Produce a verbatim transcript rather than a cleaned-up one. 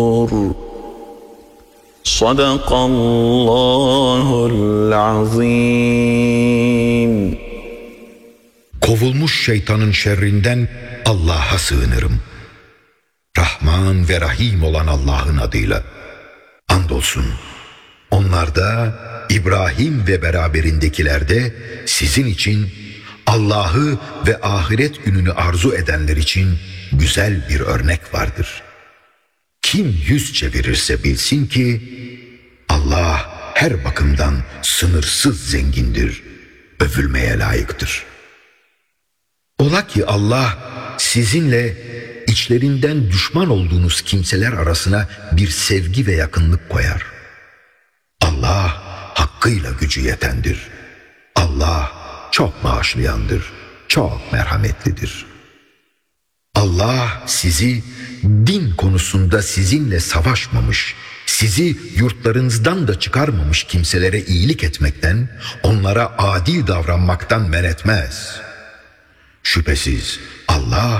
Sadakallahul azim. Kovulmuş şeytanın şerrinden Allah'a sığınırım. Rahman ve Rahim olan Allah'ın adıyla. Andolsun onlarda, İbrahim ve beraberindekilerde sizin için, Allah'ı ve ahiret gününü arzu edenler için güzel bir örnek vardır. Kim yüz çevirirse bilsin ki Allah her bakımdan sınırsız zengindir, övülmeye layıktır. Ola ki Allah sizinle içlerinden düşman olduğunuz kimseler arasına bir sevgi ve yakınlık koyar. Allah hakkıyla gücü yetendir. Allah çok bağışlayandır, çok merhametlidir. Allah sizi din konusunda sizinle savaşmamış, sizi yurtlarınızdan da çıkarmamış kimselere iyilik etmekten, onlara adil davranmaktan men etmez. Şüphesiz Allah